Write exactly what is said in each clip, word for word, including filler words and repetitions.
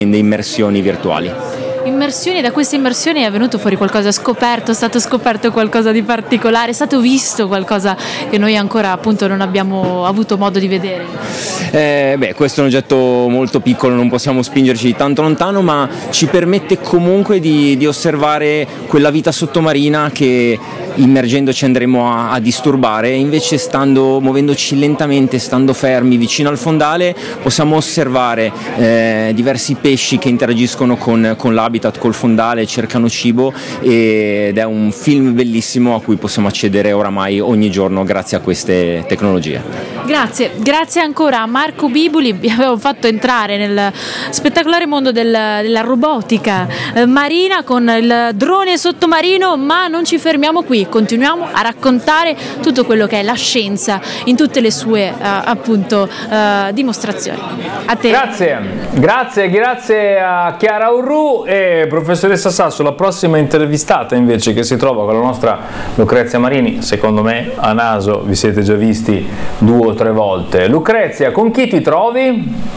immersioni virtuali. Immersioni, da queste immersioni è venuto fuori qualcosa, scoperto, è stato scoperto qualcosa di particolare, è stato visto qualcosa che noi ancora appunto non abbiamo avuto modo di vedere? Eh, beh, questo è un oggetto molto piccolo, non possiamo spingerci tanto lontano, ma ci permette comunque di, di osservare quella vita sottomarina che immergendoci andremo a, a disturbare, e invece stando, muovendoci lentamente, stando fermi vicino al fondale, possiamo osservare eh, diversi pesci che interagiscono con, con l'habitat, col fondale, cercano cibo, ed è un film bellissimo a cui possiamo accedere oramai ogni giorno grazie a queste tecnologie. Grazie, grazie ancora a Marco Bibuli, vi avevo fatto entrare nel spettacolare mondo del, della robotica eh, marina con il drone sottomarino, ma non ci fermiamo qui, continuiamo a raccontare tutto quello che è la scienza in tutte le sue eh, appunto eh, dimostrazioni. A te. Grazie, grazie, grazie a Chiara Urru e professoressa Sasso. La prossima intervistata invece, che si trova con la nostra Lucrezia Marini, secondo me a naso vi siete già visti due o tre volte. Lucrezia, con chi ti trovi?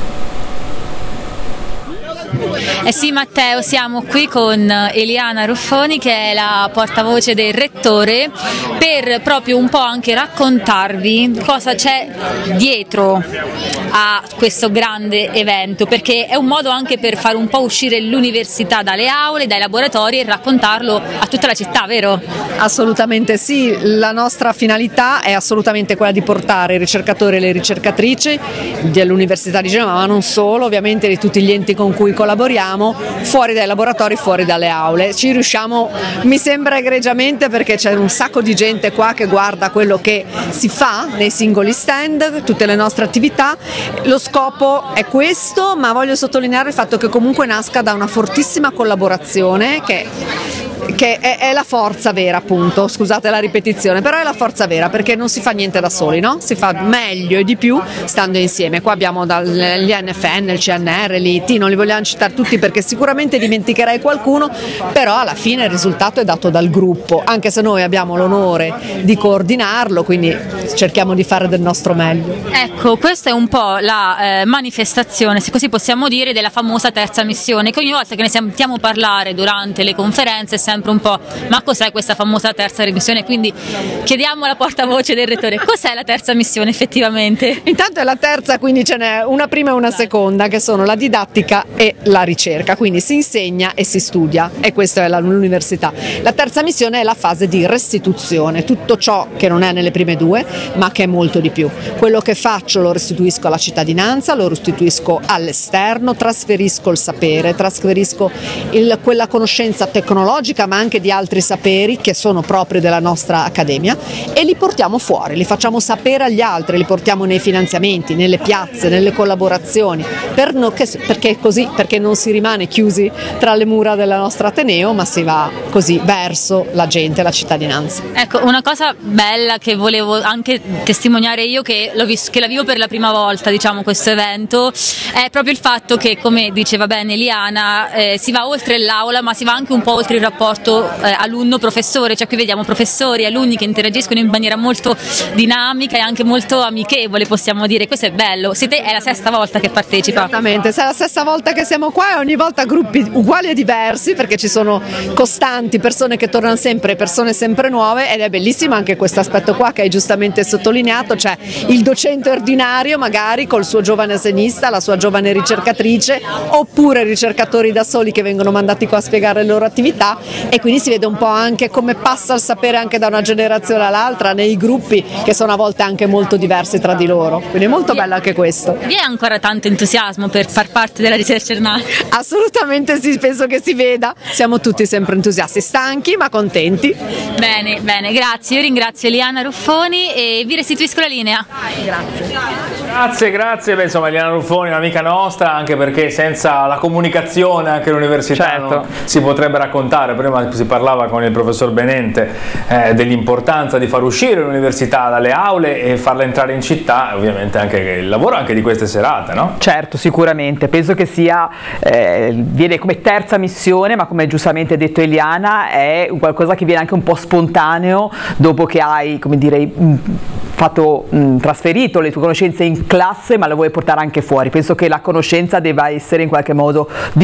Eh sì Matteo, siamo qui con Eliana Ruffoni, che è la portavoce del rettore, per proprio un po' anche raccontarvi cosa c'è dietro a questo grande evento, perché è un modo anche per fare un po' uscire l'università dalle aule, dai laboratori, e raccontarlo a tutta la città, vero? Assolutamente sì, la nostra finalità è assolutamente quella di portare i ricercatori e le ricercatrici dell'Università di Genova, ma non solo, ovviamente di tutti gli enti con cui collaboriamo, fuori dai laboratori, fuori dalle aule. Ci riusciamo, mi sembra egregiamente, perché c'è un sacco di gente qua che guarda quello che si fa nei singoli stand, tutte le nostre attività. Lo scopo è questo, ma voglio sottolineare il fatto che comunque nasca da una fortissima collaborazione che che è, è la forza vera, appunto, scusate la ripetizione, però è la forza vera, perché non si fa niente da soli, no? Si fa meglio e di più stando insieme. Qua abbiamo dagli N F N, il C N R, l'I T, non li vogliamo citare tutti perché sicuramente dimenticherei qualcuno, però alla fine il risultato è dato dal gruppo, anche se noi abbiamo l'onore di coordinarlo, quindi cerchiamo di fare del nostro meglio. Ecco, questa è un po' la eh, manifestazione, se così possiamo dire, della famosa terza missione, che ogni volta che ne sentiamo parlare durante le conferenze è sempre un po', ma cos'è questa famosa terza missione? Quindi chiediamo alla portavoce del rettore, cos'è la terza missione effettivamente? Intanto è la terza, quindi ce n'è una prima e una seconda, che sono la didattica e la ricerca, quindi si insegna e si studia, e questa è la, l'università. La terza missione è la fase di restituzione, tutto ciò che non è nelle prime due, ma che è molto di più. Quello che faccio lo restituisco alla cittadinanza, lo restituisco all'esterno, trasferisco il sapere, trasferisco il, quella conoscenza tecnologica, ma anche di altri saperi che sono propri della nostra accademia, e li portiamo fuori, li facciamo sapere agli altri, li portiamo nei finanziamenti, nelle piazze, nelle collaborazioni, per no, che, perché così, perché non si rimane chiusi tra le mura del nostro Ateneo, ma si va così verso la gente, la cittadinanza. Ecco, una cosa bella che volevo anche testimoniare io, che, l'ho vis- che la vivo per la prima volta, diciamo, questo evento, è proprio il fatto che, come diceva bene Eliana, eh, si va oltre l'aula, ma si va anche un po' oltre il rapporto Eh, alunno-professore, cioè qui vediamo professori e alunni che interagiscono in maniera molto dinamica e anche molto amichevole, possiamo dire. Questo è bello. Siete, è la sesta volta che partecipa. Esattamente, è la stessa volta che siamo qua, e ogni volta gruppi uguali e diversi, perché ci sono costanti, persone che tornano sempre, persone sempre nuove, ed è bellissimo anche questo aspetto qua che hai giustamente sottolineato, cioè il docente ordinario magari col suo giovane assenista, la sua giovane ricercatrice, oppure ricercatori da soli che vengono mandati qua a spiegare le loro attività, e quindi si vede un po' anche come passa il sapere anche da una generazione all'altra nei gruppi, che sono a volte anche molto diversi tra di loro, quindi è molto bello anche questo. Vi è ancora tanto entusiasmo per far parte della ricerca Ernani? Assolutamente sì, penso che si veda, siamo tutti sempre entusiasti, stanchi ma contenti. Bene, bene, grazie, io ringrazio Eliana Ruffoni e vi restituisco la linea. Grazie. Grazie, grazie. Beh, insomma, Eliana Ruffoni è un'amica nostra, anche perché senza la comunicazione anche l'università certo. non si potrebbe raccontare. Prima si parlava con il professor Benente eh, dell'importanza di far uscire l'università dalle aule e farla entrare in città, e ovviamente anche il lavoro anche di queste serate, no? Certo, sicuramente, penso che sia, eh, viene come terza missione, ma come giustamente detto Eliana, è qualcosa che viene anche un po' spontaneo dopo che hai, come dire, fatto, mh, trasferito le tue conoscenze in classe, ma le vuoi portare anche fuori. Penso che la conoscenza debba essere in qualche modo